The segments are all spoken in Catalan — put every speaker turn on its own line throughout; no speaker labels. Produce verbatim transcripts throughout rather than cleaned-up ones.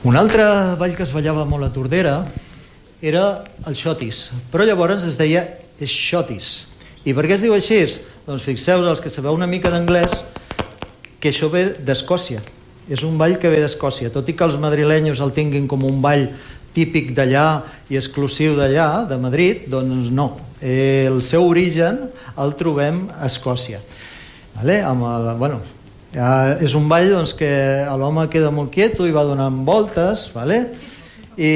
Un altre ball que es ballava molt a Tordera era el xotis, però llavors es deia xotis. I per què es diu així? Doncs fixeu-vos, els que sabeu una mica d'anglès, que això ve d'Escòcia. És un ball que ve d'Escòcia, tot i que els madrilenyos el tinguin com un ball típic d'allà i exclusiu d'allà, de Madrid, doncs no. El seu origen el trobem a Escòcia. Vale? Amb el, bueno, ja és un ball doncs, que l'home queda molt quieto i va donant voltes, vale? I,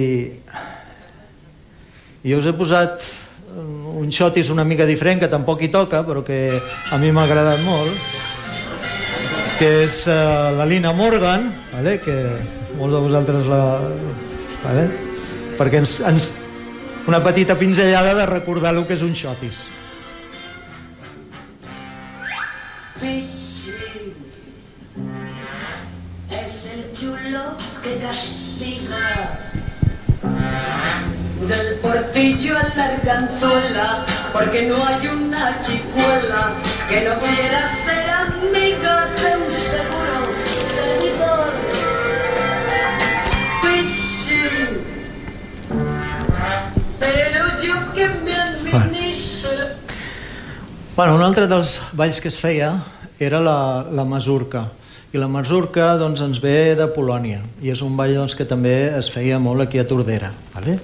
i us he posat un xotis una mica diferent, que tampoc hi toca, però que a mi m'ha agradat molt, que és uh, la Lina Morgan, vale? Que molts de vosaltres la... Vale? Perquè ens, ens... una petita pinzellada de recordar el que és un xotis.
Pichi es el chulo que castiga del portillo a la arganzuela, porque no hay una chicuela que no quiera ser amiga de un seguro servidor. Pichi, pero yo que me administro.
Bueno, un altre dels balls que es feia era la, la masurca. I la masurca doncs, ens ve de Polònia. I és un ball doncs, que també es feia molt aquí a Tordera. Vale?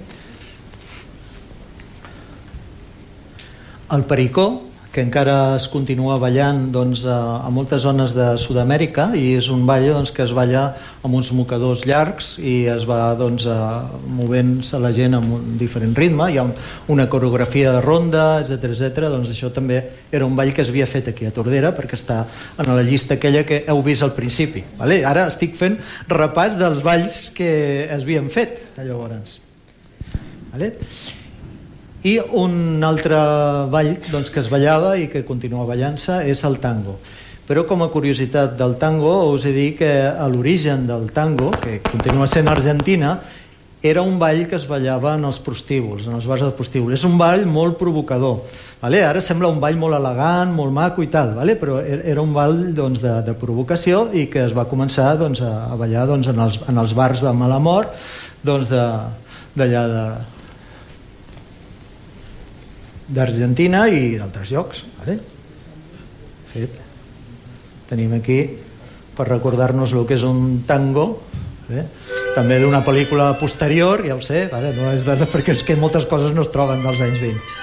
El pericó, que encara es continua ballant doncs, a, a moltes zones de Sud-amèrica, i és un ball doncs, que es balla amb uns mocadors llargs i es va doncs, movent-se la gent amb un diferent ritme, hi ha una coreografia de ronda, etcètera, etcètera. Doncs això també era un ball que es havia fet aquí a Tordera, perquè està en la llista aquella que heu vist al principi. Vale? Ara estic fent repàs dels balls que es havien fet de llavors. Vale? I un altre ball doncs, que es ballava i que continua ballant-se és el tango. Però com a curiositat del tango us he dit que a l'origen del tango, que continua sent Argentina, era un ball que es ballava en els prostíbuls, en els bars del prostíbul. És un ball molt provocador. Vale? Ara sembla un ball molt elegant, molt maco i tal, vale? Però era un ball doncs, de, de provocació i que es va començar doncs, a ballar doncs, en, els, en els bars de Malamor doncs, d'allà de, d'Argentina i d'altres llocs. Vale? Fet. Tenim aquí per recordar-nos el que és un tango, vale? També d'una pel·lícula posterior, ja ho sé, vale? No és de, perquè és que moltes coses no es troben dels anys vint.